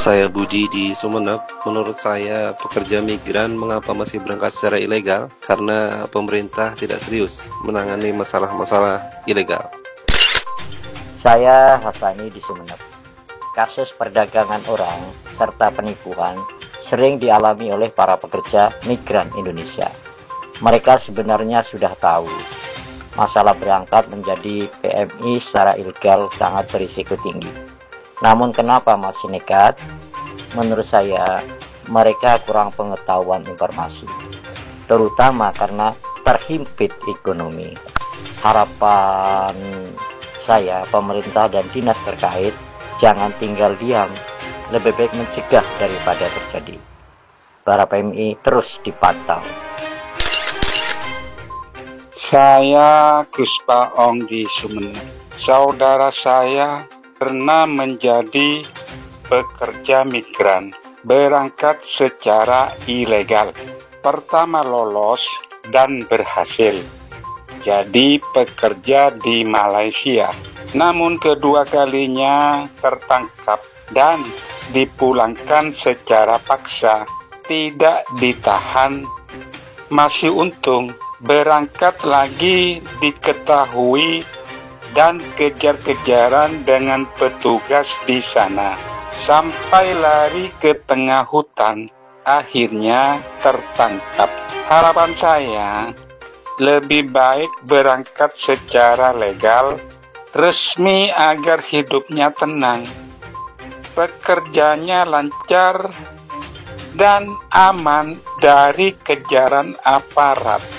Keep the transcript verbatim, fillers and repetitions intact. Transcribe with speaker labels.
Speaker 1: Saya Budi di Sumeneb. Menurut saya, pekerja migran mengapa masih berangkat secara ilegal? Karena pemerintah tidak serius menangani masalah-masalah ilegal.
Speaker 2: Saya Hasani di Sumeneb. Kasus perdagangan orang serta penipuan sering dialami oleh para pekerja migran Indonesia. Mereka sebenarnya sudah tahu masalah berangkat menjadi P M I secara ilegal sangat berisiko tinggi. Namun kenapa masih nekat? Menurut saya mereka kurang pengetahuan informasi, terutama karena terhimpit ekonomi. Harapan saya pemerintah dan dinas terkait jangan tinggal diam, lebih baik mencegah daripada terjadi. Para P M I terus dipantau.
Speaker 3: Saya Guspa Ong di Sumeneb. Saudara saya pernah menjadi pekerja migran, berangkat secara ilegal. Pertama lolos dan berhasil jadi pekerja di Malaysia. Namun kedua kalinya tertangkap dan dipulangkan secara paksa, tidak ditahan. Masih untung berangkat lagi diketahui dan kejar-kejaran dengan petugas di sana, sampai lari ke tengah hutan, akhirnya tertangkap. Harapan saya lebih baik berangkat secara legal, resmi agar hidupnya tenang, pekerjaannya lancar dan aman dari kejaran aparat.